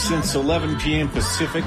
since 11 p.m. Pacific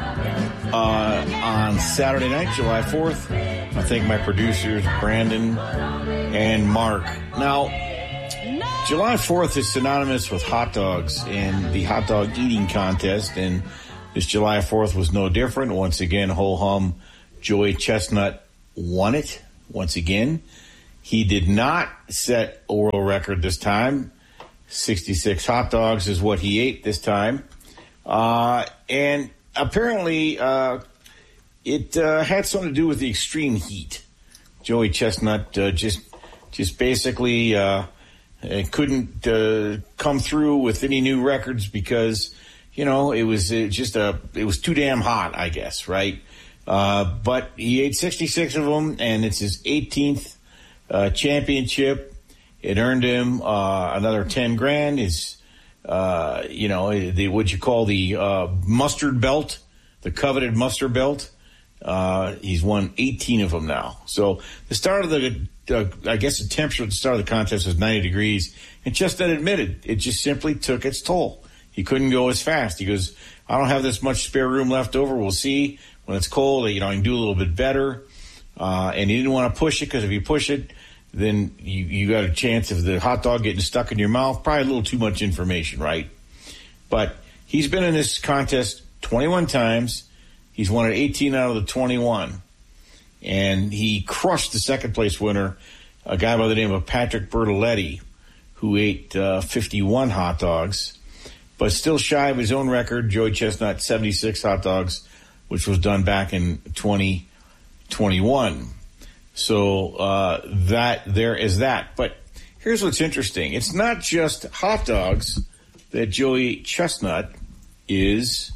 on Saturday night, July 4th. I thank my producers, Brandon and Mark. Now, July 4th is synonymous with hot dogs and the hot dog eating contest, and this July 4th was no different. Once again, ho-hum Joey Chestnut won it once again. He did not set a world record this time. 66 hot dogs is what he ate this time. And apparently it had something to do with the extreme heat. Joey Chestnut just basically couldn't come through with any new records because, you know, it was too damn hot, I guess, right? But he ate 66 of them, and it's his 18th championship. It earned him another 10 grand. His, what you call the mustard belt, the coveted mustard belt. He's won 18 of them now. So the start of the temperature at the start of the contest was 90 degrees. And Chestnut admitted it just simply took its toll. He couldn't go as fast. He goes, I don't have this much spare room left over. We'll see when it's cold. I can do a little bit better. And he didn't want to push it because if you push it, then you got a chance of the hot dog getting stuck in your mouth. Probably a little too much information, right? But he's been in this contest 21 times. He's won it 18 out of the 21. And he crushed the second place winner, a guy by the name of Patrick Bertoletti, who ate 51 hot dogs. But still shy of his own record, Joey Chestnut, 76 hot dogs, which was done back in 2021. So there is that. But here's what's interesting. It's not just hot dogs that Joey Chestnut is,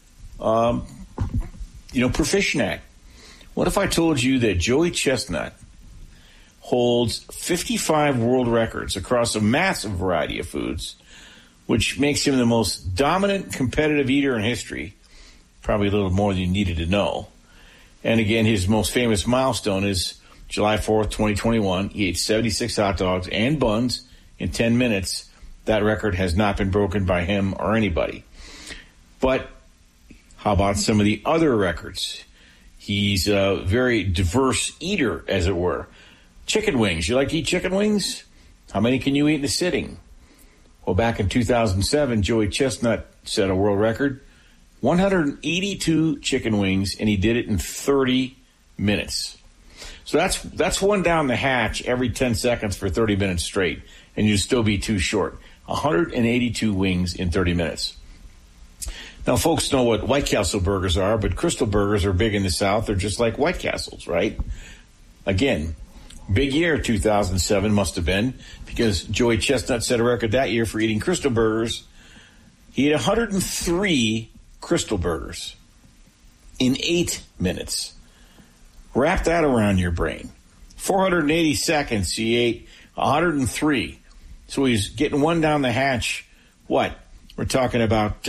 proficient at. What if I told you that Joey Chestnut holds 55 world records across a massive variety of foods, which makes him the most dominant competitive eater in history? Probably a little more than you needed to know. And again, his most famous milestone is July 4th, 2021. He ate 76 hot dogs and buns in 10 minutes. That record has not been broken by him or anybody. But how about some of the other records? He's a very diverse eater, as it were. Chicken wings. You like to eat chicken wings? How many can you eat in a sitting? Well, back in 2007, Joey Chestnut set a world record. 182 chicken wings, and he did it in 30 minutes. So that's one down the hatch every 10 seconds for 30 minutes straight, and you'd still be too short. 182 wings in 30 minutes. Now, folks know what White Castle burgers are, but Crystal burgers are big in the South. They're just like White Castles, right? Again, big year 2007 must have been, because Joey Chestnut set a record that year for eating Crystal burgers. He ate 103 Crystal burgers in 8 minutes. Wrap that around your brain. 480 seconds, he ate 103. So he's getting one down the hatch. What? We're talking about,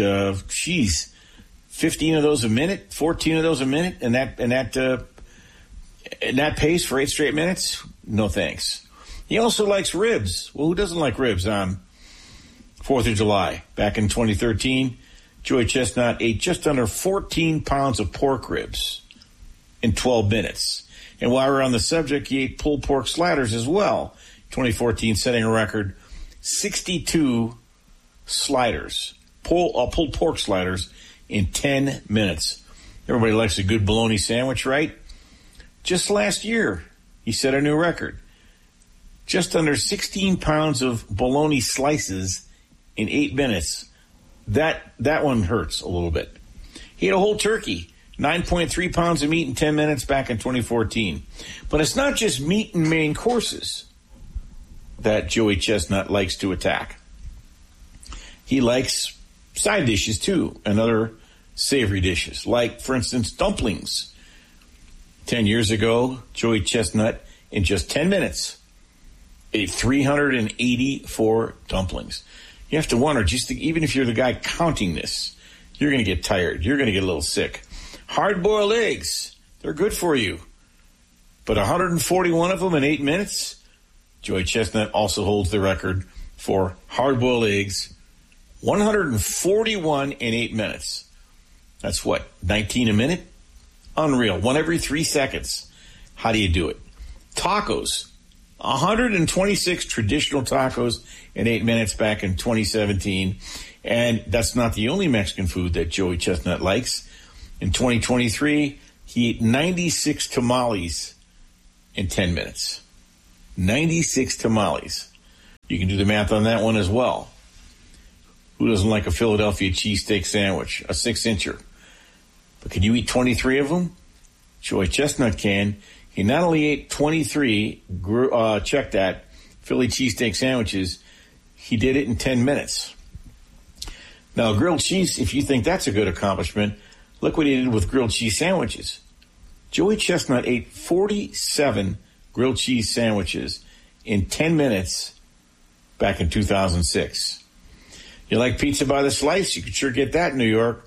15 of those a minute, 14 of those a minute, and that pace for 8 straight minutes? No thanks. He also likes ribs. Well, who doesn't like ribs on 4th of July? Back in 2013, Joey Chestnut ate just under 14 pounds of pork ribs in 12 minutes. And while we're on the subject, he ate pulled pork sliders as well. 2014, setting a record, 62 sliders, pulled pork sliders in 10 minutes. Everybody likes a good bologna sandwich, right? Just last year, he set a new record. Just under 16 pounds of bologna slices in 8 minutes. That one hurts a little bit. He ate a whole turkey, 9.3 pounds of meat in 10 minutes back in 2014. But it's not just meat and main courses that Joey Chestnut likes to attack. He likes side dishes, too, and other savory dishes, like, for instance, dumplings. 10 years ago, Joey Chestnut, in just 10 minutes, ate 384 dumplings. You have to wonder, even if you're the guy counting this, you're going to get tired. You're going to get a little sick. Hard-boiled eggs, they're good for you. But 141 of them in 8 minutes? Joey Chestnut also holds the record for hard-boiled eggs 141 in 8 minutes. That's what, 19 a minute? Unreal. One every 3 seconds. How do you do it? Tacos. 126 traditional tacos in 8 minutes back in 2017. And that's not the only Mexican food that Joey Chestnut likes. In 2023, he ate 96 tamales in 10 minutes. 96 tamales. You can do the math on that one as well. Who doesn't like a Philadelphia cheesesteak sandwich, a 6-incher? But can you eat 23 of them? Joey Chestnut can. He not only ate 23, check that, Philly cheesesteak sandwiches, he did it in 10 minutes. Now, grilled cheese, if you think that's a good accomplishment, look what he did with grilled cheese sandwiches. Joey Chestnut ate 47 grilled cheese sandwiches in 10 minutes back in 2006. You like pizza by the slice? You could sure get that in New York.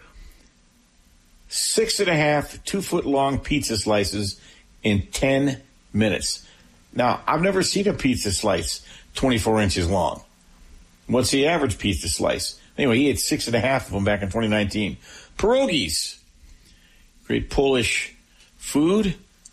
6.5 2-foot-long pizza slices in 10 minutes. Now, I've never seen a pizza slice 24 inches long. What's the average pizza slice? Anyway, he ate 6.5 of them back in 2019. Pierogies. Great Polish food.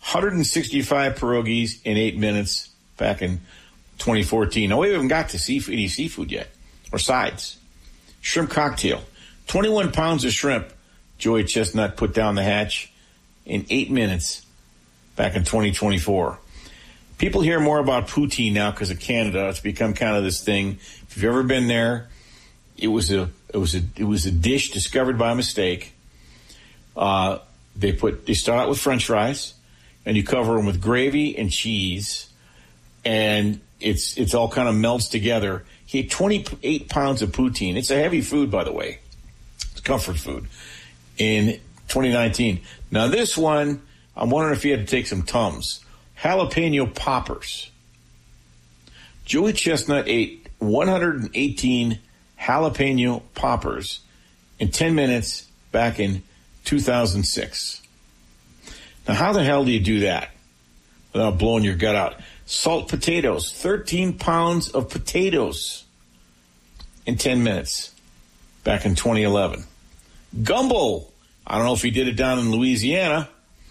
165 pierogies in 8 minutes back in 2014. Now, we haven't got to any seafood yet, or sides. Shrimp cocktail. 21 pounds of shrimp Joey Chestnut put down the hatch in 8 minutes back in 2024. People hear more about poutine now because of Canada. It's become kind of this thing. If you've ever been there, it was a dish discovered by mistake. They start out with French fries, and you cover them with gravy and cheese, and it's all kind of melts together. He ate 28 pounds of poutine. It's a heavy food, by the way. It's comfort food. In 2019. Now this one, I'm wondering if he had to take some Tums. Jalapeno poppers. Joey Chestnut ate 118 jalapeno poppers in 10 minutes back in 2006. Now how the hell do you do that without blowing your gut out? Salt potatoes, 13 pounds of potatoes in 10 minutes back in 2011. Gumbo. I don't know if he did it down in Louisiana.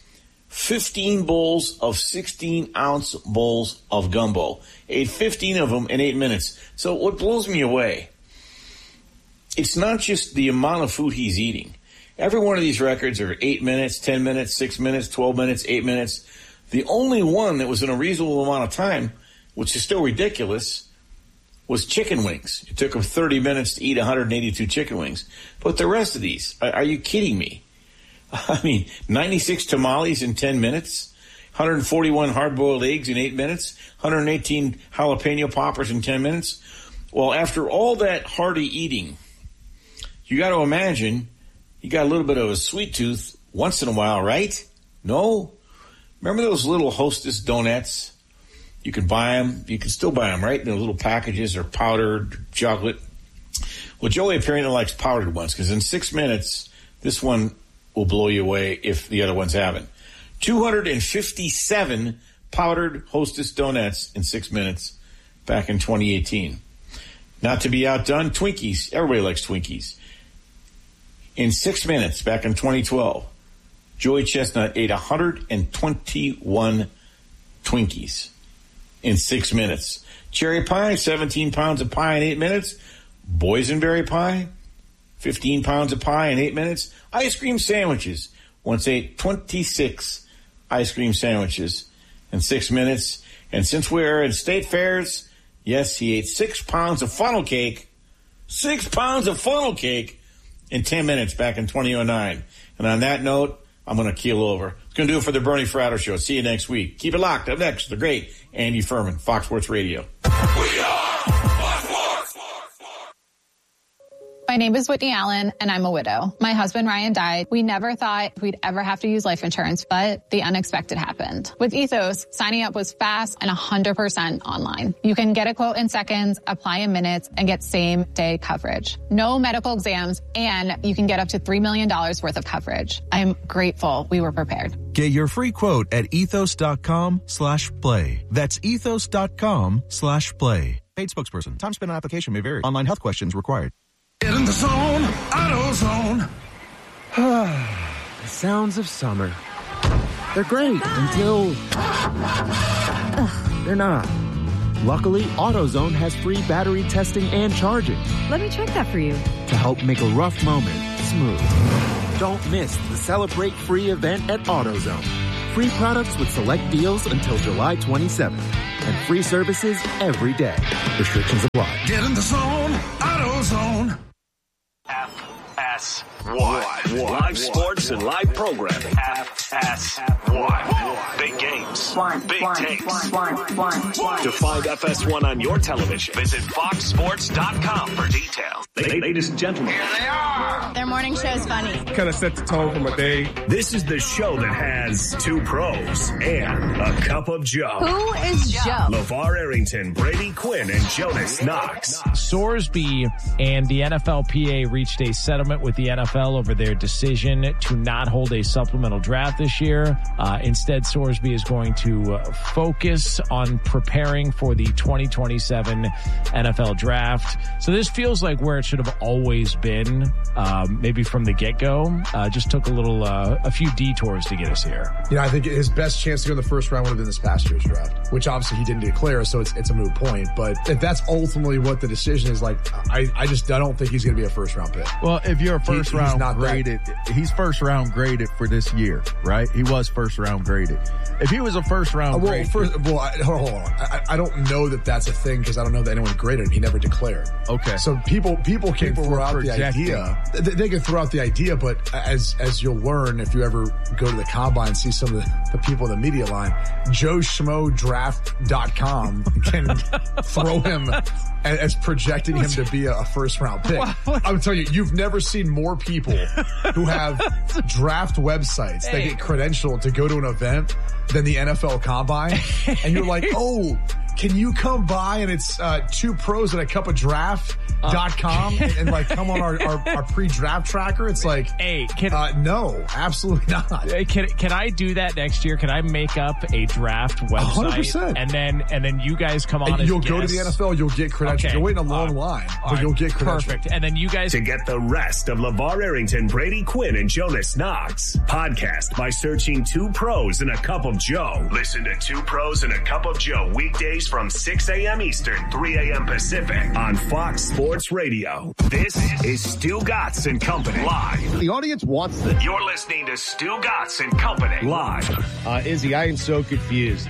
15 bowls of 16-ounce bowls of gumbo. Ate 15 of them in 8 minutes. So what blows me away, it's not just the amount of food he's eating. Every one of these records are 8 minutes, 10 minutes, 6 minutes, 12 minutes, 8 minutes. The only one that was in a reasonable amount of time, which is still ridiculous, was chicken wings. It took him 30 minutes to eat 182 chicken wings. But the rest of these, are you kidding me? I mean, 96 tamales in 10 minutes, 141 hard-boiled eggs in 8 minutes, 118 jalapeno poppers in 10 minutes. Well, after all that hearty eating, you got to imagine you got a little bit of a sweet tooth once in a while, right? No? Remember those little Hostess donuts? You can buy them. You can still buy them, right? In those little packages or powdered chocolate. Well, Joey apparently likes powdered ones because in 6 minutes, this one will blow you away if the other ones haven't. 257 powdered Hostess donuts in 6 minutes back in 2018. Not to be outdone, Twinkies. Everybody likes Twinkies. In 6 minutes back in 2012, Joey Chestnut ate 121 Twinkies in 6 minutes. Cherry pie, 17 pounds of pie in 8 minutes. Boysenberry pie, 15 pounds of pie in 8 minutes. Ice cream sandwiches. Once ate 26 ice cream sandwiches in 6 minutes. And since we're in state fairs, yes, he ate 6 pounds of funnel cake. 6 pounds of funnel cake in 10 minutes back in 2009. And on that note, I'm going to keel over. It's going to do it for the Bernie Fratto Show. See you next week. Keep it locked. Up next, the great Andy Furman, Fox Sports Radio. We are Fox Sports. My name is Whitney Allen, and I'm a widow. My husband, Ryan, died. We never thought we'd ever have to use life insurance, but the unexpected happened. With Ethos, signing up was fast and 100% online. You can get a quote in seconds, apply in minutes, and get same-day coverage. No medical exams, and you can get up to $3 million worth of coverage. I'm grateful we were prepared. Get your free quote at ethos.com/play. That's ethos.com/play. Paid spokesperson. Time spent on application may vary. Online health questions required. Get in the zone, AutoZone. The sounds of summer. They're great until they're not. Luckily, AutoZone has free battery testing and charging Let me check that for you. to help make a rough moment smooth. Don't miss the Celebrate Free event at AutoZone. Free products with select deals until July 27th. And free services every day. Restrictions apply. Get in the zone, AutoZone. FS1. Live sports and live programming. FS1. Big games. Big takes. To find FS1 on your television, visit foxsports.com for details. Ladies and gentlemen. Here they are. Their morning show is funny. Kind of set the tone for my day. This is the show that has two pros and a cup of Joe. Who is Joe? LeVar Arrington, Brady Quinn, and Jonas Knox. Sorsby and the NFLPA reached a settlement with the NFL over their decision to not hold a supplemental draft this year. Instead, Sorsby is going to focus on preparing for the 2027 NFL draft. So this feels like where it should have always been, maybe from the get-go. Just took a few detours to get us here. You know, I think his best chance to go in the first round would have been this past year's draft, which obviously he didn't declare, so it's a moot point. But if that's ultimately what the decision is, like, I don't think he's going to be a first-round pick. Well, if you're a first round graded, he's first round graded for this year, right? He was first round graded. If he was a first round grade. Hold on. I don't know that that's a thing because I don't know that anyone graded him. He never declared. Okay. So people can throw out the idea. They can throw out the idea, but as you'll learn if you ever go to the combine and see some of the people in the media line, JoeSchmoDraft.com can throw him as projecting him to be a first round pick. I'm telling you, you've never seen more people who have draft websites that get credentialed to go to an event than the NFL Combine. And you're like, oh, can you come by? And it's two pros and a cup of draft.com and like come on our pre-draft tracker. It's like, hey, no, absolutely not. Can I do that next year? Can I make up a draft website 100%. and then you guys come on and as you'll guests? go to the NFL, you'll get credentials. Okay. You'll wait in a long line, but right. you'll get credentials. Perfect. And then you guys To get the rest of LeVar Arrington, Brady Quinn, and Jonas Knox. Podcast by searching Two Pros and a Cup of Joe. Listen to Two Pros and a Cup of Joe weekdays from 6 a.m. Eastern, 3 a.m. Pacific on Fox Sports Radio. This is Stu Gatz and Company live. The audience wants this. You're listening to Stu Gatz and Company live. Izzy, I am so confused.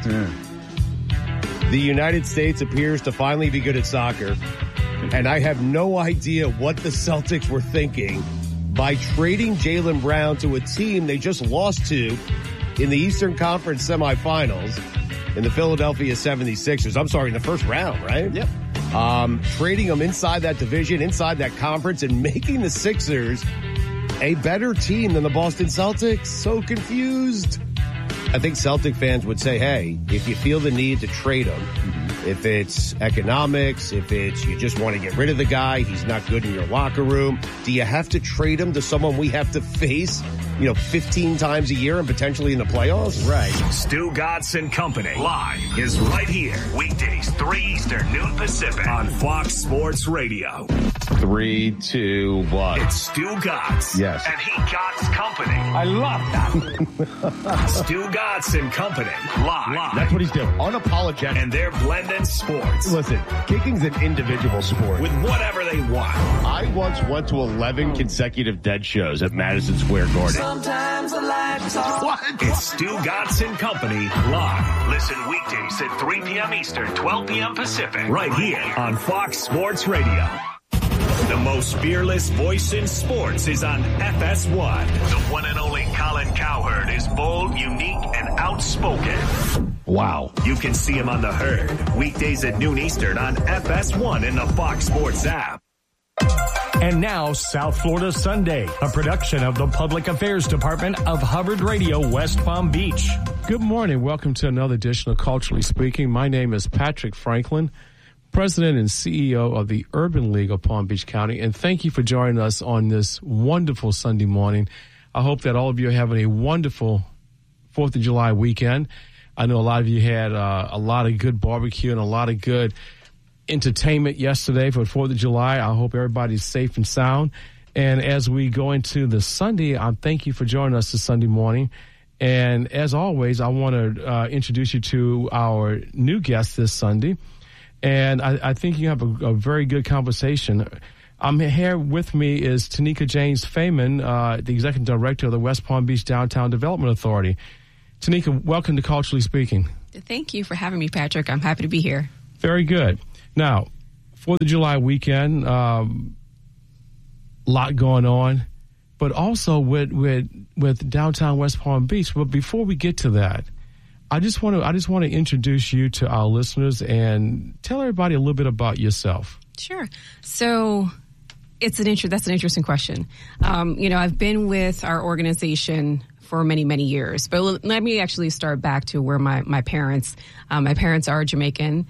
The United States appears to finally be good at soccer, and I have no idea what the Celtics were thinking by trading Jaylen Brown to a team they just lost to in the Eastern Conference semifinals in the Philadelphia 76ers. I'm sorry, in the first round, right? Yep. Trading them inside that division, inside that conference, and making the Sixers a better team than the Boston Celtics. So confused. I think Celtic fans would say, hey, if you feel the need to trade him, if it's economics, if it's you just want to get rid of the guy, he's not good in your locker room, do you have to trade him to someone we have to face, 15 times a year and potentially in the playoffs? Right. Stu Gatz and Company live is right here. Weekdays, 3 Eastern, noon Pacific on Fox Sports Radio. 3, 2, 1. It's Stu Gatz. Yes. And he Gatz Company. I love that. Stu Gatz and Company live. That's what he's doing. Unapologetic. And they're blending sports Listen, kicking's an individual sport. with whatever they want. I once went to 11 consecutive Dead shows at Madison Square Garden. What? It's Stu Gatz and Company live. Listen weekdays at 3 p.m. Eastern, 12 p.m. Pacific. Right here on Fox Sports Radio. The most fearless voice in sports is on FS1. The one and only Colin Cowherd is bold, unique, and outspoken. Wow. You can see him on The Herd, weekdays at noon Eastern on FS1 in the Fox Sports app. And now, South Florida Sunday, a production of the Public Affairs Department of Hubbard Radio, West Palm Beach. Good morning. Welcome to another edition of Culturally Speaking. My name is Patrick Franklin, President and CEO of the Urban League of Palm Beach County, and thank you for joining us on this wonderful Sunday morning. I hope that all of you are having a wonderful 4th of July weekend. I know a lot of you had a lot of good barbecue and a lot of good entertainment yesterday for 4th of July. I hope everybody's safe and sound. And as we go into the Sunday, I thank you for joining us this Sunday morning. And as always, I want to introduce you to our new guest this Sunday. And I think you have a very good conversation. I'm here with me is Tanika James Fayman, the Executive Director of the West Palm Beach Downtown Development Authority. Tanika, welcome to Culturally Speaking. Thank you for having me, Patrick. I'm happy to be here. Very good. Now, 4th of July weekend, lot going on, but also with downtown West Palm Beach. But before we get to that, I just want to introduce you to our listeners and tell everybody a little bit about yourself. Sure. So that's an interesting question. I've been with our organization for many, many years, but let me actually start back to where my parents are Jamaican.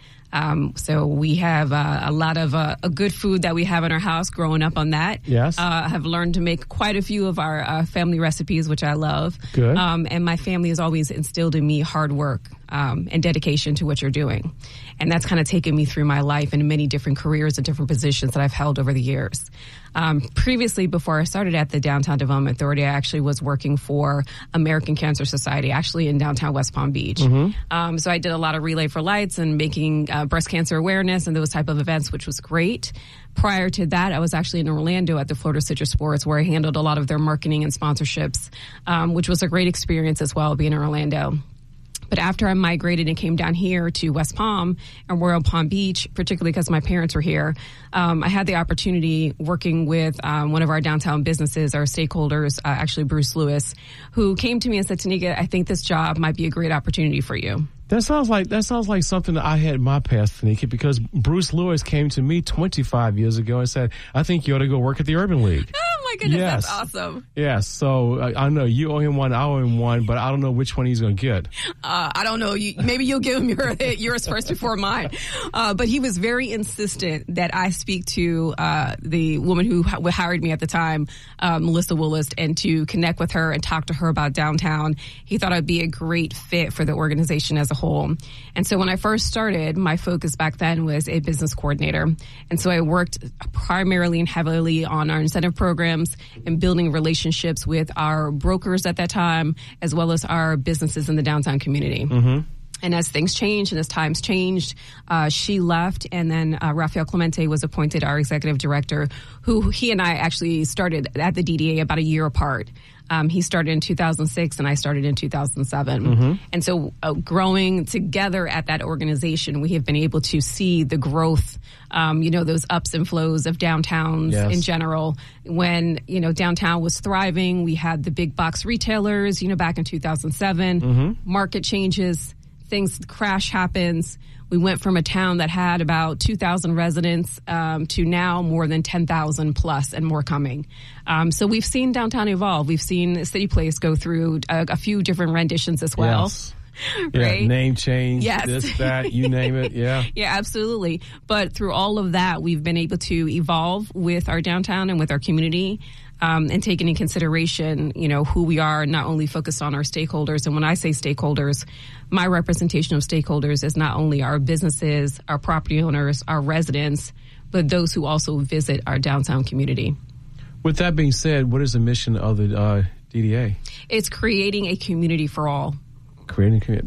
So we have a lot of a good food that we have in our house growing up on that. Yes. Have learned to make quite a few of our family recipes, which I love. Good. And my family has always instilled in me hard work and dedication to what you're doing. And that's kind of taken me through my life in many different careers and different positions that I've held over the years. Previously, before I started at the Downtown Development Authority, I actually was working for American Cancer Society, actually in downtown West Palm Beach. Mm-hmm. So I did a lot of Relay for Lights and making breast cancer awareness and those type of events, which was great. Prior to that, I was actually in Orlando at the Florida Citrus Sports, where I handled a lot of their marketing and sponsorships, which was a great experience as well, being in Orlando. But after I migrated and came down here to West Palm and Royal Palm Beach, particularly because my parents were here, I had the opportunity working with one of our downtown businesses, our stakeholders, actually Bruce Lewis, who came to me and said, Tanika, I think this job might be a great opportunity for you. That sounds like something that I had in my past, Tanika, because Bruce Lewis came to me 25 years ago and said, I think you ought to go work at the Urban League. Oh, my goodness, yes. That's awesome. Yes, so I know you owe him one, I owe him one, but I don't know which one he's going to get. I don't know. Maybe you'll give him yours first before mine. But he was very insistent that I speak to the woman who hired me at the time, Melissa Willis, and to connect with her and talk to her about downtown. He thought I'd be a great fit for the organization as a whole. And so when I first started, my focus back then was a business coordinator. And so I worked primarily and heavily on our incentive programs and building relationships with our brokers at that time, as well as our businesses in the downtown community. Mm-hmm. And as things changed and as times changed, she left, and then Rafael Clemente was appointed our executive director, who he and I actually started at the DDA about a year apart. He started in 2006 and I started in 2007. Mm-hmm. And so growing together at that organization, we have been able to see the growth, those ups and flows of downtowns in general. When, downtown was thriving, we had the big box retailers, back in 2007, mm-hmm. market changes, crash happens. We went from a town that had about 2,000 residents to now more than 10,000 plus and more coming. So we've seen downtown evolve. We've seen City Place go through a few different renditions as well. Yes. Right? Yeah, name change, yes. This, that, you name it, yeah. Yeah, absolutely. But through all of that, we've been able to evolve with our downtown and with our community. And taking in consideration, who we are, not only focused on our stakeholders. And when I say stakeholders, my representation of stakeholders is not only our businesses, our property owners, our residents, but those who also visit our downtown community. With that being said, what is the mission of the DDA? It's creating a community for all. Creating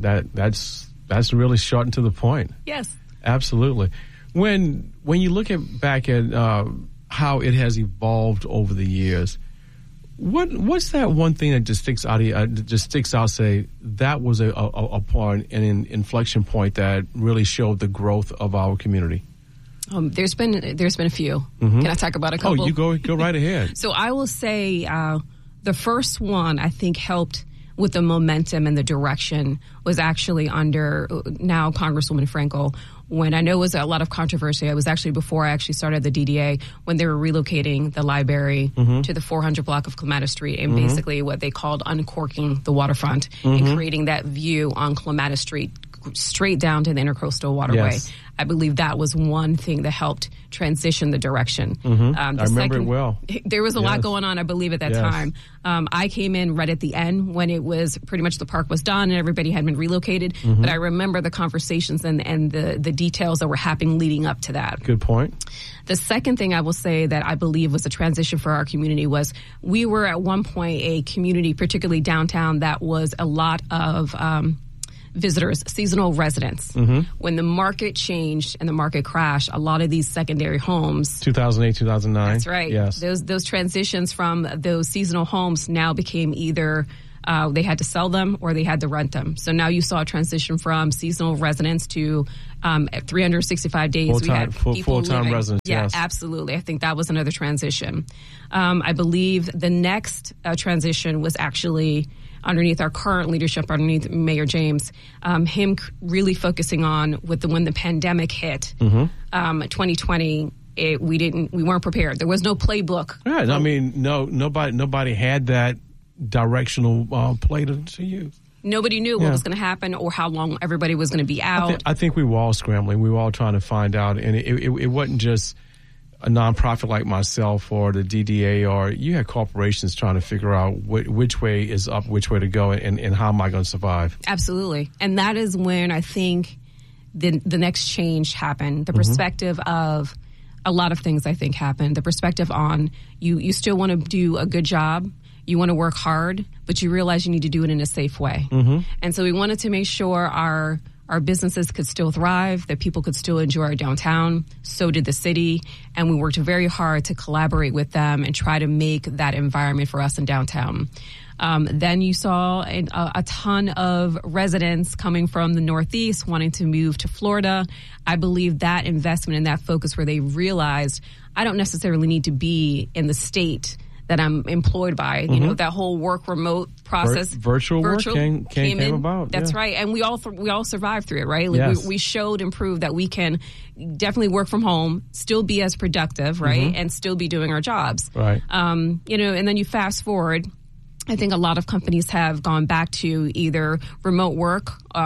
that's really short and to the point. Yes, absolutely. When you look back at how it has evolved over the years, what's that one thing that just sticks out? Say that was a point, an inflection point that really showed the growth of our community. There's been a few. Mm-hmm. Can I talk about a couple? Oh, you go right ahead. So I will say the first one I think helped with the momentum and the direction was actually under now Congresswoman Frankel. When I know it was a lot of controversy, it was actually before I actually started the DDA, when they were relocating the library mm-hmm. to the 400 block of Clematis Street and mm-hmm. basically what they called uncorking the waterfront mm-hmm. and creating that view on Clematis Street straight down to the Intercoastal Waterway. Yes. I believe that was one thing that helped transition the direction. I remember it well. There was a lot going on, I believe, at that time. I came in right at the end when it was pretty much the park was done and everybody had been relocated. But I remember the conversations and the details that were happening leading up to that. Good point. The second thing I will say that I believe was a transition for our community was we were at one point a community, particularly downtown, that was a lot of visitors, seasonal residents. When the market changed and the market crashed, a lot of these secondary homes. 2008, 2009. That's right. Yes. Those transitions from those seasonal homes now became either they had to sell them or they had to rent them. So now you saw a transition from seasonal residents to at 365 days we had people full-time living. residents. Yeah, yes. absolutely. I think that was another transition. I believe the next transition was actually underneath our current leadership, underneath Mayor James, him really focusing on when the pandemic hit, 2020. We weren't prepared. There was no playbook. Right. I mean, nobody had that directional play to use. Nobody knew what was going to happen or how long everybody was going to be out. I think we were all scrambling. We were all trying to find out, and it wasn't just a nonprofit like myself or the DDA, or you had corporations trying to figure out which way is up, which way to go, and how am I going to survive? Absolutely. And that is when I think the next change happened. The perspective of a lot of things I think happened. The perspective on you still want to do a good job. You want to work hard, but you realize you need to do it in a safe way. And so we wanted to make sure our businesses could still thrive, that people could still enjoy our downtown. So did the city. And we worked very hard to collaborate with them and try to make that environment for us in downtown. Then you saw a ton of residents coming from the Northeast wanting to move to Florida. I believe that investment and that focus where they realized I don't necessarily need to be in the state that I'm employed by. You know, that whole work remote process. Virtual work came about. That's right. And we all survived through it, right? Like yes. we showed and proved that we can definitely work from home, still be as productive, right? And still be doing our jobs. Right. You know, and then you fast forward. I think a lot of companies have gone back to either remote work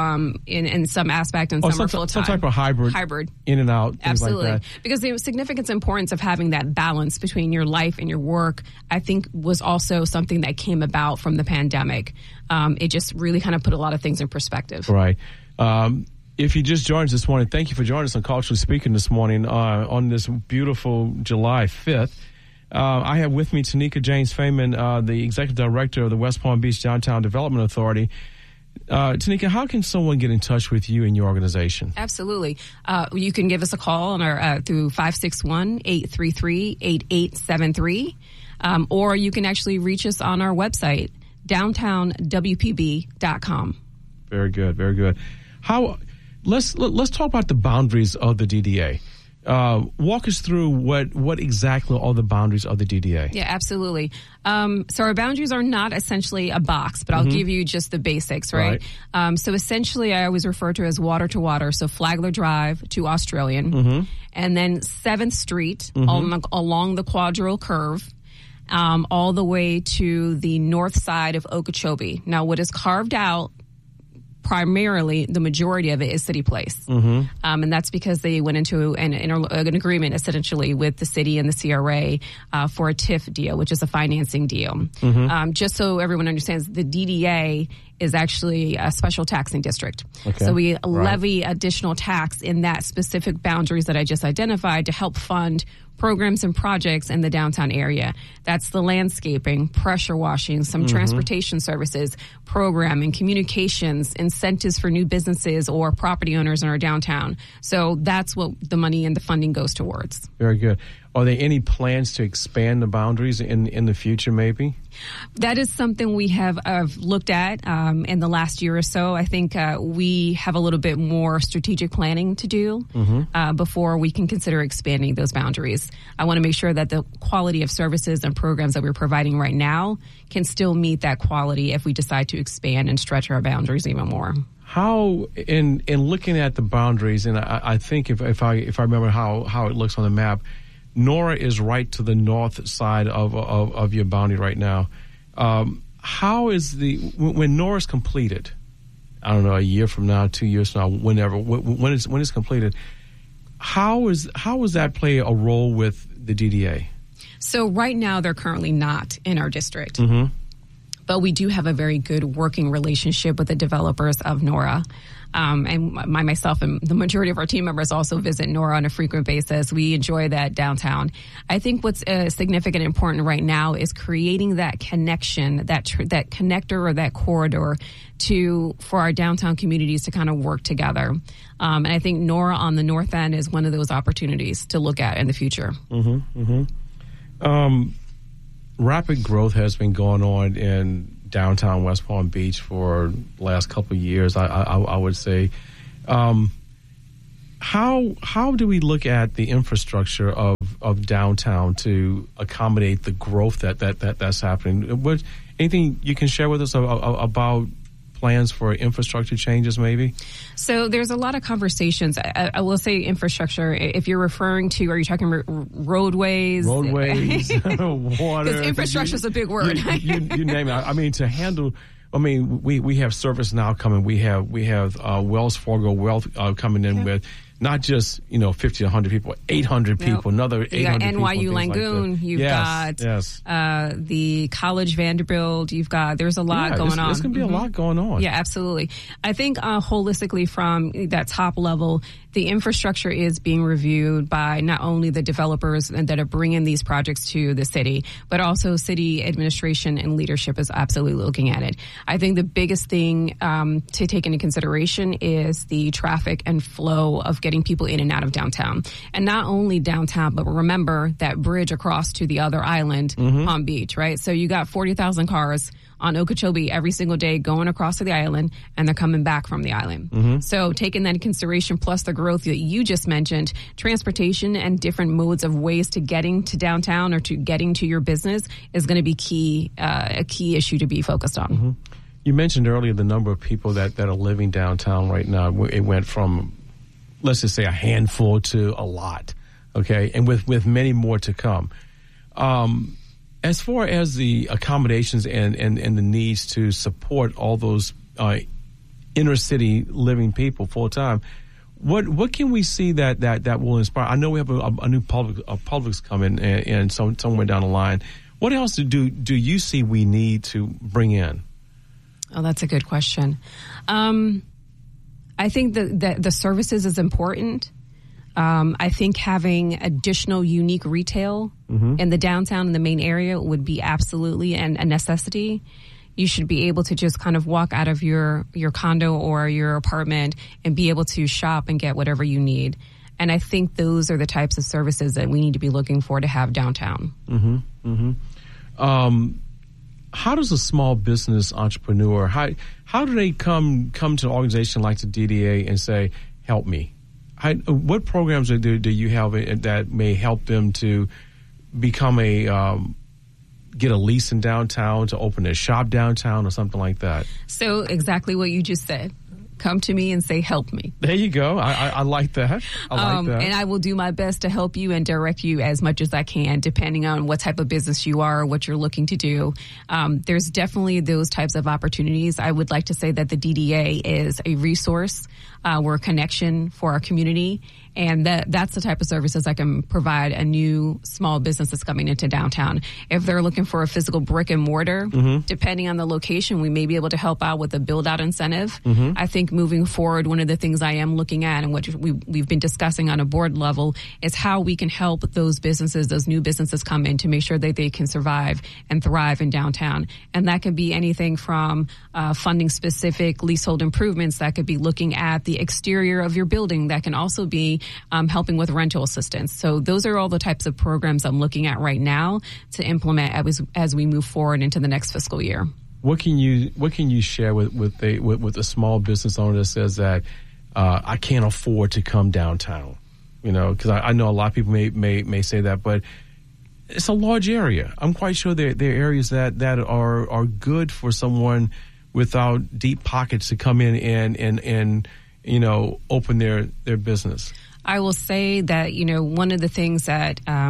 in some aspect and some are full-time. Some type of hybrid. In and out. Absolutely. Like that. Because the significance and importance of having that balance between your life and your work, I think was also something that came about from the pandemic. It just really kind of put a lot of things in perspective. Right. If you just joined us this morning, thank you for joining us on Culturally Speaking this morning on this beautiful July 5th. I have with me Tanika James Fayman, the Executive Director of the West Palm Beach Downtown Development Authority. Tanika, how can someone get in touch with you and your organization? Absolutely. You can give us a call on our through 561-833-8873, or you can actually reach us on our website, downtownwpb.com. Very good, very good. Let's talk about the boundaries of the DDA. Walk us through what exactly are the boundaries of the DDA. Yeah, absolutely. So our boundaries are not essentially a box, but I'll give you just the basics, right? So essentially, I always refer to as water to water. So Flagler Drive to Australian, and then 7th Street along the Quadrille Curve, all the way to the north side of Okeechobee. Now, what is carved out, primarily, the majority of it is City Place. And that's because they went into an agreement, essentially, with the city and the CRA for a TIF deal, which is a financing deal. Just so everyone understands, the DDA is actually a special taxing district. Okay. So we levy additional tax in that specific boundaries that I just identified to help fund programs and projects in the downtown area. That's the landscaping, pressure washing, some transportation services, programming, communications, incentives for new businesses or property owners in our downtown. So that's what the money and the funding goes towards. Very good. Are there any plans to expand the boundaries in the future, maybe? That is something we have looked at in the last year or so. I think we have a little bit more strategic planning to do before we can consider expanding those boundaries. I want to make sure that the quality of services and programs that we're providing right now can still meet that quality if we decide to expand and stretch our boundaries even more. How, in looking at the boundaries, and I think if I remember how it looks on the map, Nora is right to the north side of your boundary right now. How is when Nora's completed, I don't know, a year from now, 2 years from now, whenever, when it's completed, how is that play a role with the DDA? So right now, they're currently not in our district. Mm-hmm. But we do have a very good working relationship with the developers of Nora. And myself and the majority of our team members also visit Nora on a frequent basis. We enjoy that downtown. I think what's significant and important right now is creating that connection, that connector or that corridor for our downtown communities to kind of work together. And I think Nora on the north end is one of those opportunities to look at in the future. Mm-hmm. Mm-hmm. Rapid growth has been going on in downtown West Palm Beach for the last couple of years, I would say. How do we look at the infrastructure of downtown to accommodate the growth that's happening? Anything you can share with us about plans for infrastructure changes, maybe? So there's a lot of conversations. I will say infrastructure. If you're referring to, are you talking roadways? Roadways, water. Because infrastructure is a big word. You name it. I mean, to handle. I mean, we have ServiceNow coming. We have Wells Fargo Wealth coming in with not just 50 to 100 people, 800 people, another 800 got people. NYU Langone. Like you've got the College Vanderbilt. You've got there's a lot going on. There's going to be a lot going on. Yeah, absolutely. I think holistically from that top level, the infrastructure is being reviewed by not only the developers that are bringing these projects to the city, but also city administration and leadership is absolutely looking at it. I think the biggest thing to take into consideration is the traffic and flow of getting people in and out of downtown. And not only downtown, but remember that bridge across to the other island, Palm Beach, right? So you got 40,000 cars on Okeechobee every single day going across to the island, and they're coming back from the island. So taking that into consideration, plus the growth that you just mentioned, transportation and different modes of ways to getting to downtown or to getting to your business is going to be a key issue to be focused on. You mentioned earlier the number of people that are living downtown right now. It went from, let's just say, a handful to a lot, okay, and with many more to come. As far as the accommodations and the needs to support all those inner city living people full time, what can we see that will inspire? I know we have a new Publix coming and somewhere down the line. What else do you see we need to bring in? Oh, that's a good question. I think that the services is important. I think having additional unique retail in the downtown, in the main area, would be absolutely a necessity. You should be able to just kind of walk out of your condo or your apartment and be able to shop and get whatever you need. And I think those are the types of services that we need to be looking for to have downtown. How does a small business entrepreneur, how do they come to an organization like the DDA and say, help me? What programs do you have that may help them to become get a lease in downtown, to open a shop downtown or something like that? So exactly what you just said. Come to me and say, help me. There you go. I like that. I like that. And I will do my best to help you and direct you as much as I can, depending on what type of business you are or what you're looking to do. There's definitely those types of opportunities. I would like to say that the DDA is a resource. We're a connection for our community. And that's the type of services I can provide a new small business that's coming into downtown. If they're looking for a physical brick and mortar, depending on the location, we may be able to help out with a build-out incentive. I think moving forward, one of the things I am looking at and what we've been discussing on a board level is how we can help those businesses, those new businesses come in to make sure that they can survive and thrive in downtown. And that can be anything from funding specific leasehold improvements. That could be looking at the exterior of your building. That can also be helping with rental assistance. So those are all the types of programs I'm looking at right now to implement as we move forward into the next fiscal year. What can you share with a small business owner that says that I can't afford to come downtown? Because I know a lot of people may say that, but it's a large area. I'm quite sure there are areas that are good for someone without deep pockets to come in and open their business. I will say that, one of the things that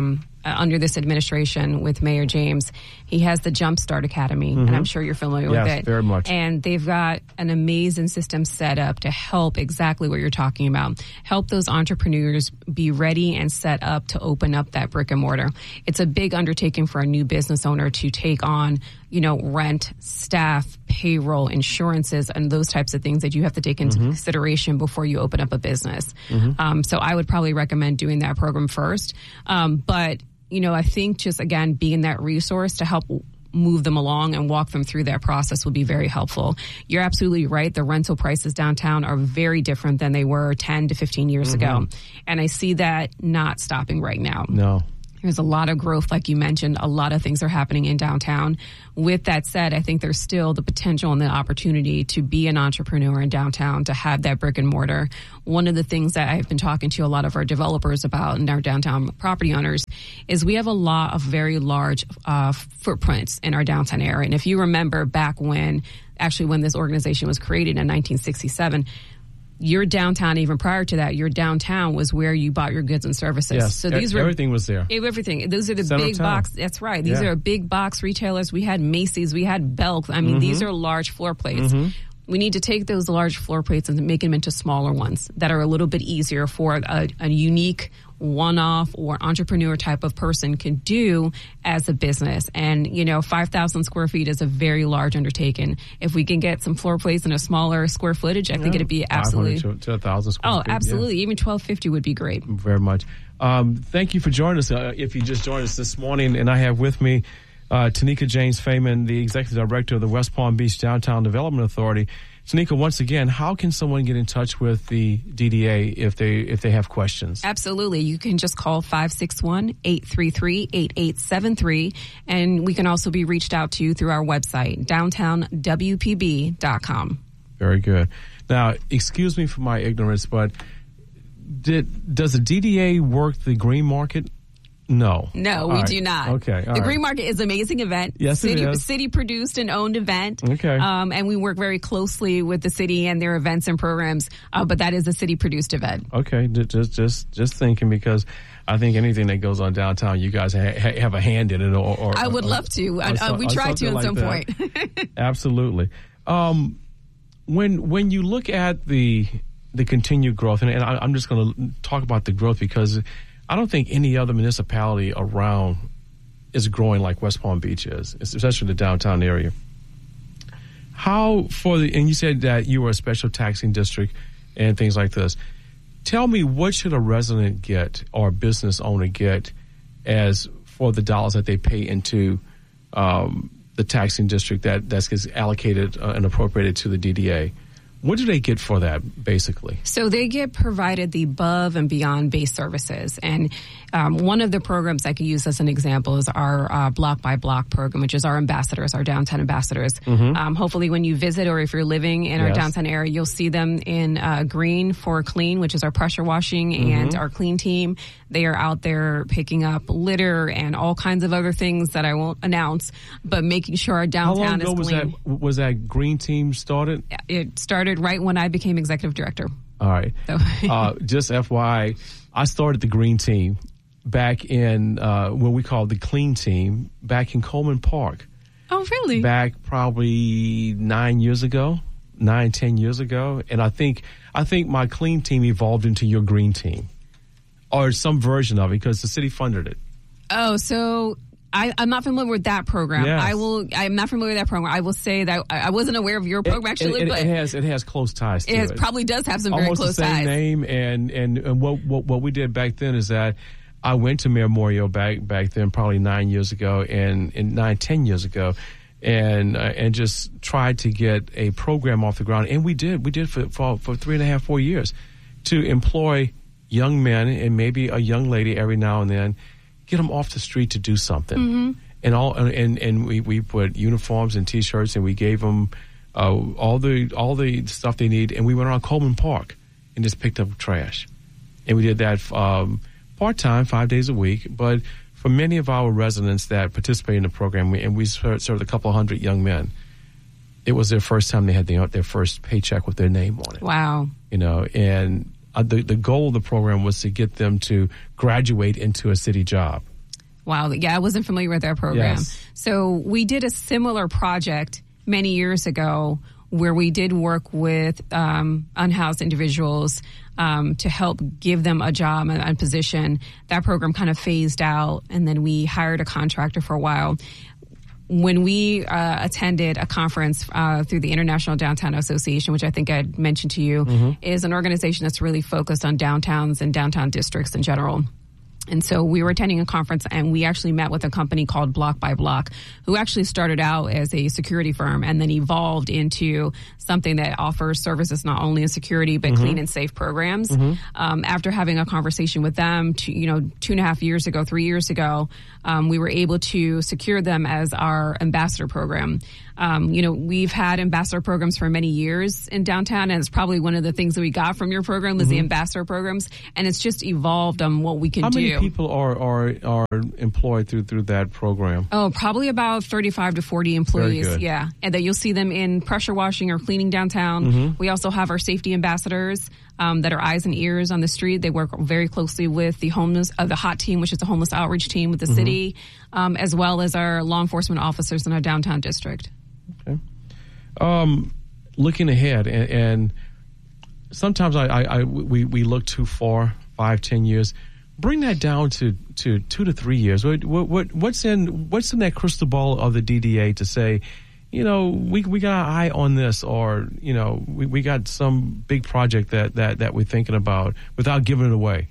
under this administration with Mayor James. He has the Jumpstart Academy, and I'm sure you're familiar with it. Yes, very much. And they've got an amazing system set up to help exactly what you're talking about. Help those entrepreneurs be ready and set up to open up that brick and mortar. It's a big undertaking for a new business owner to take on, rent, staff, payroll, insurances, and those types of things that you have to take into consideration before you open up a business. So I would probably recommend doing that program first. But I think just, again, being that resource to help move them along and walk them through that process would be very helpful. You're absolutely right. The rental prices downtown are very different than they were 10 to 15 years ago. And I see that not stopping right now. No. There's a lot of growth, like you mentioned. A lot of things are happening in downtown. With that said, I think there's still the potential and the opportunity to be an entrepreneur in downtown, to have that brick and mortar. One of the things that I've been talking to a lot of our developers about and our downtown property owners is we have a lot of very large footprints in our downtown area. And if you remember back when this organization was created in 1967, your downtown, even prior to that, your downtown was where you bought your goods and services. Yes, so these were everything was there. Everything. Those are the Center big box. That's right. These are big box retailers. We had Macy's. We had Belk. I mean, these are large floor plates. We need to take those large floor plates and make them into smaller ones that are a little bit easier for a unique one-off or entrepreneur type of person can do as a business. And, 5,000 square feet is a very large undertaking. If we can get some floor plates in a smaller square footage, I think it'd be absolutely... 500 to 1,000 square feet. Oh, absolutely. Even 1,250 would be great. Very much. Thank you for joining us. If you just joined us this morning, and I have with me Tanika James Fayman, the Executive Director of the West Palm Beach Downtown Development Authority. Tanika, once again, how can someone get in touch with the DDA if they have questions? Absolutely. You can just call 561-833-8873, and we can also be reached out to through our website, downtownwpb.com. Very good. Now, excuse me for my ignorance, but does the DDA work the green market? No. No, we do not. Okay. The Green Market is an amazing event. Yes, it is. City produced and owned event. Okay. And we work very closely with the city and their events and programs. But that is a city produced event. Okay. Just thinking, because I think anything that goes on downtown, you guys have a hand in it. Or I would love to. We try to at some point. Absolutely. When you look at the continued growth, and I'm just going to talk about the growth because I don't think any other municipality around is growing like West Palm Beach is, especially the downtown area. And you said that you were a special taxing district and things like this. Tell me, what should a resident get or a business owner get as for the dollars that they pay into the taxing district that gets allocated and appropriated to the DDA? What do they get for that, basically? So they get provided the above and beyond base services. And one of the programs I could use as an example is our Block by Block program, which is our ambassadors, our downtown ambassadors. Hopefully when you visit or if you're living in our downtown area, you'll see them in green for clean, which is our pressure washing and our clean team. They are out there picking up litter and all kinds of other things that I won't announce, but making sure our downtown is clean. How long ago was that green team started? It started right when I became executive director. All right. So. Just FYI, I started the green team back in what we call the clean team back in Coleman Park. Oh, really? Back probably 10 years ago. And I think my clean team evolved into your green team or some version of it because the city funded it. Oh, so I'm not familiar with that program. Yes. I'm not familiar with that program. I will say that I wasn't aware of your program actually. But it has close ties to it. It probably does have some almost very close ties. Almost the same name. And what we did back then is that I went to Mayor Morio back then, probably 9 years ago, and 10 years ago, and just tried to get a program off the ground. And we did for 3.5, 4 years to employ young men and maybe a young lady every now and then, get them off the street to do something. And we put uniforms and T-shirts, and we gave them all the stuff they need. And we went around Coleman Park and just picked up trash. And we did that part-time, 5 days a week. But for many of our residents that participate in the program, we served a couple hundred young men, it was their first time they had their first paycheck with their name on it. Wow. And the goal of the program was to get them to graduate into a city job. Wow. Yeah, I wasn't familiar with that program. Yes. So we did a similar project many years ago where we did work with unhoused individuals to help give them a job and a position. That program kind of phased out, and then we hired a contractor for a while. When we attended a conference through the International Downtown Association, which I think I mentioned to you, is an organization that's really focused on downtowns and downtown districts in general. And so we were attending a conference, and we actually met with a company called Block by Block, who actually started out as a security firm and then evolved into something that offers services not only in security but clean and safe programs. After having a conversation with them, 2.5 years ago, 3 years ago, we were able to secure them as our ambassador program. We've had ambassador programs for many years in downtown, and it's probably one of the things that we got from your program was the ambassador programs, and it's just evolved on what we can do. How many people are employed through that program? Oh, probably about 35 to 40 employees. Very good. Yeah, and that you'll see them in pressure washing or cleaning downtown. We also have our safety ambassadors that are eyes and ears on the street. They work very closely with the HOT team, which is the homeless outreach team with the city, as well as our law enforcement officers in our downtown district. Okay. Looking ahead, and sometimes we look too far, 5-10 years. Bring that down to 2 to 3 years. What's in that crystal ball of the DDA to say, we got our eye on this, or we got some big project that we're thinking about without giving it away?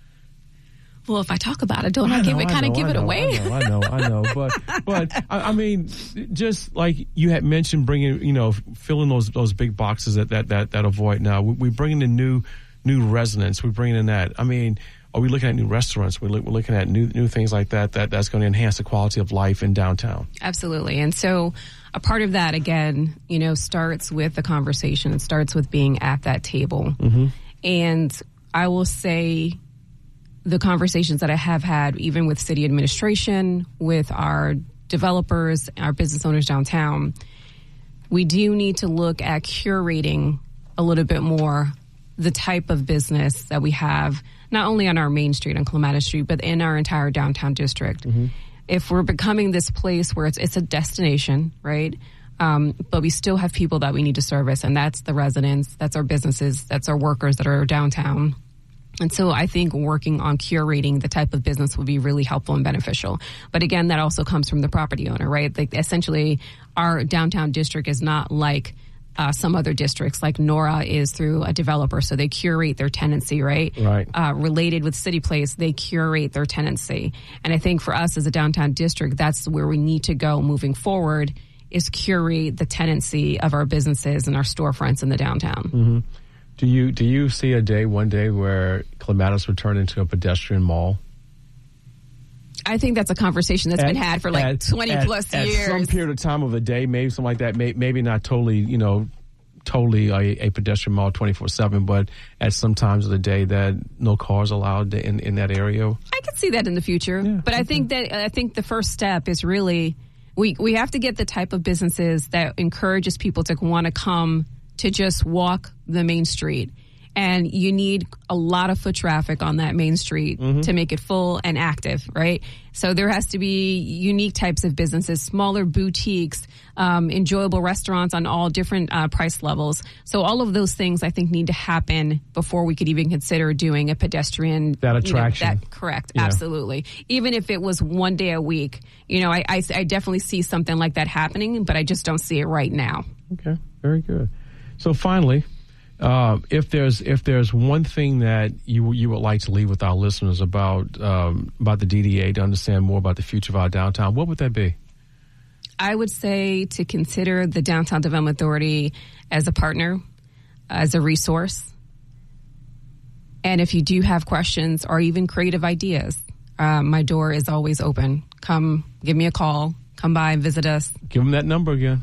Well, if I talk about it, don't I give it away? I know. But I mean, just like you had mentioned, filling those big boxes that avoid now. We're bringing in new residents. We're bringing in that. I mean, are we looking at new restaurants? We're looking at new things like that's going to enhance the quality of life in downtown. Absolutely. And so a part of that, again, starts with the conversation. It starts with being at that table. And I will say, the conversations that I have had, even with city administration, with our developers, our business owners downtown, we do need to look at curating a little bit more the type of business that we have, not only on our main street, on Clematis Street, but in our entire downtown district. If we're becoming this place where it's a destination, right? But we still have people that we need to service, and that's the residents, that's our businesses, that's our workers that are downtown. And so I think working on curating the type of business would be really helpful and beneficial. But again, that also comes from the property owner, right? Like essentially, our downtown district is not like some other districts, like Nora is through a developer. So they curate their tenancy, right? Right. Related with City Place, they curate their tenancy. And I think for us as a downtown district, that's where we need to go moving forward, is curate the tenancy of our businesses and our storefronts in the downtown. Do you see one day where Clematis would turn into a pedestrian mall? I think that's a conversation that's been had for 20 plus years. At some period of time of the day, maybe something like that. Maybe not totally, totally a pedestrian mall 24/7, but at some times of the day that no cars allowed in that area. I could see that in the future, but I think the first step is really we have to get the type of businesses that encourages people to want to come to just walk the main street. And you need a lot of foot traffic on that main street to make it full and active, right? So there has to be unique types of businesses, smaller boutiques, enjoyable restaurants on all different price levels. So all of those things, I think, need to happen before we could even consider doing a pedestrian. That attraction. Correct. Yeah. Absolutely. Even if it was one day a week, I definitely see something like that happening, but I just don't see it right now. Okay. Very good. So finally, if there's one thing that you would like to leave with our listeners about the DDA to understand more about the future of our downtown, what would that be? I would say to consider the Downtown Development Authority as a partner, as a resource. And if you do have questions or even creative ideas, my door is always open. Come give me a call. Come by and visit us. Give them that number again.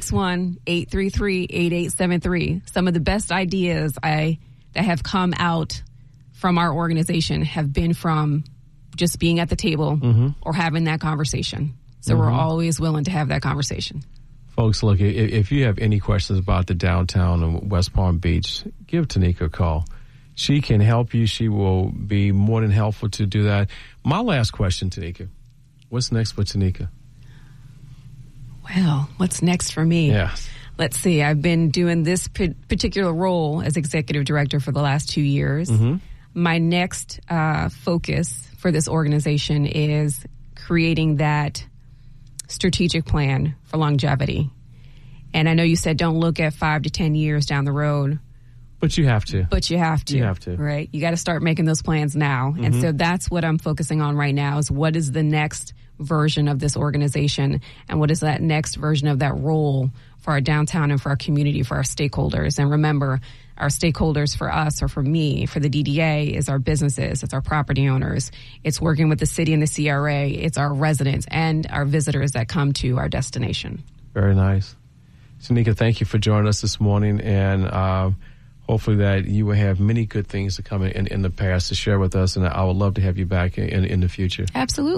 561-833-8873. Some of the best ideas that have come out from our organization have been from just being at the table or having that conversation. So we're always willing to have that conversation. Folks, look, if you have any questions about the downtown and West Palm Beach, give Tanika a call. She can help you. She will be more than helpful to do that. My last question, Tanika. What's next for Tanika? Well, what's next for me? Yeah. Let's see. I've been doing this particular role as executive director for the last 2 years. Mm-hmm. My next focus for this organization is creating that strategic plan for longevity. And I know you said don't look at 5 to 10 years down the road. But you have to. But you have to. You have to. Right? You got to start making those plans now. Mm-hmm. And so that's what I'm focusing on right now is what is the next version of this organization and what is that next version of that role for our downtown and for our community, for our stakeholders. And remember, our stakeholders for us or for me, for the DDA, is our businesses, it's our property owners, it's working with the city and the CRA, it's our residents and our visitors that come to our destination. Very nice. Tanika, thank you for joining us this morning, and hopefully that you will have many good things to come in the past to share with us, and I would love to have you back in the future. Absolutely.